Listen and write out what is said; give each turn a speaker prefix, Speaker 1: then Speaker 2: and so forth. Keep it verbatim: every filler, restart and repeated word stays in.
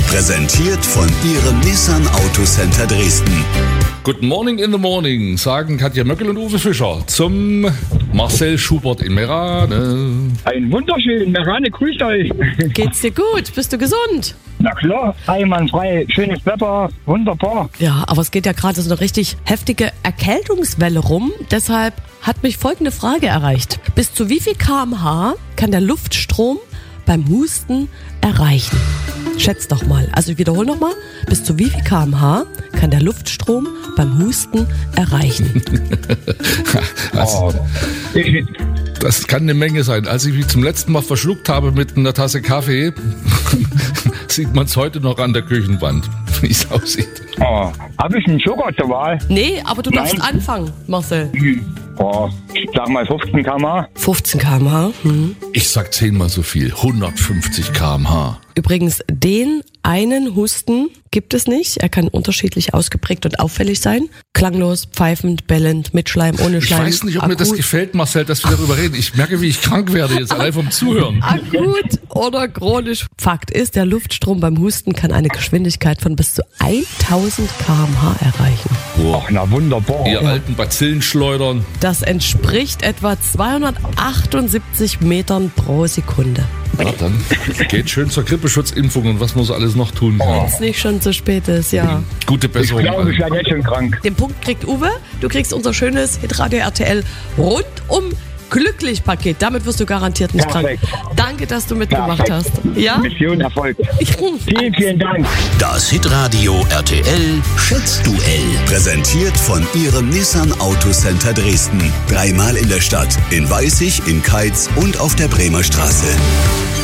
Speaker 1: Präsentiert von Ihrem Nissan Autocenter Dresden.
Speaker 2: Good morning in the morning, sagen Katja Möckel und Uwe Fischer zum Marcel Schubert in Merane.
Speaker 3: Ein wunderschön, Merane, grüßt euch.
Speaker 4: Geht's dir gut? Bist du gesund?
Speaker 3: Na klar, einwandfrei, schönes Wetter, wunderbar.
Speaker 4: Ja, aber es geht ja gerade so eine richtig heftige Erkältungswelle rum. Deshalb hat mich folgende Frage erreicht. Bis zu wie viel Kilometer pro Stunde kann der Luftstrom beim Husten erreichen? Schätz doch mal. Also ich wiederhole nochmal. Bis zu wie viel Kilometer pro Stunde kann der Luftstrom beim Husten erreichen?
Speaker 2: Also, das kann eine Menge sein. Als ich mich zum letzten Mal verschluckt habe mit einer Tasse Kaffee, sieht man es heute noch an der Küchenwand, wie es aussieht.
Speaker 3: Oh, habe ich einen Joker zur Wahl?
Speaker 4: Nee, aber du darfst
Speaker 3: Nein.
Speaker 4: anfangen, Marcel.
Speaker 3: Oh, sag mal fünfzehn Kilometer pro Stunde.
Speaker 4: fünfzehn Kilometer pro Stunde. Hm.
Speaker 2: Ich sag zehnmal so viel, hundertfünfzig Kilometer pro Stunde.
Speaker 4: Übrigens, den einen Husten gibt es nicht. Er kann unterschiedlich ausgeprägt und auffällig sein. Klanglos, pfeifend, bellend, mit Schleim, ohne
Speaker 2: Ich
Speaker 4: Schleim.
Speaker 2: weiß nicht, ob mir das
Speaker 4: akut,
Speaker 2: gefällt, Marcel, dass wir darüber reden. Ich merke, wie ich krank werde jetzt allein vom Zuhören.
Speaker 4: akut oder chronisch. Fakt ist, der Luftstrom beim Husten kann eine Geschwindigkeit von bis zu tausend Kilometer pro Stunde erreichen.
Speaker 2: Boah,
Speaker 3: Ach, na wunderbar.
Speaker 2: ihr alten Bazillenschleudern.
Speaker 4: Das entspricht etwa zweihundertachtundsiebzig Metern pro Sekunde.
Speaker 2: Ja, dann geht schön zur Grippeschutzimpfung und was man so alles noch tun kann.
Speaker 4: Wenn es nicht schon zu spät ist, ja.
Speaker 2: Gute
Speaker 3: Ich
Speaker 2: Besserung.
Speaker 3: glaube, ich werde jetzt schon krank.
Speaker 4: Den Punkt kriegt Uwe. Du kriegst unser schönes Hitradio R T L rundum glücklich Paket. Damit wirst du garantiert nicht
Speaker 3: Perfekt.
Speaker 4: krank. Danke, dass du mitgemacht
Speaker 3: Perfekt.
Speaker 4: hast. Ja?
Speaker 3: Mission Erfolg. Vielen, vielen Dank.
Speaker 1: Das Hitradio R T L Schätzduell. Präsentiert von Ihrem Nissan Autocenter Dresden. Dreimal in der Stadt, in Weißig, in Keitz und auf der Bremer Straße.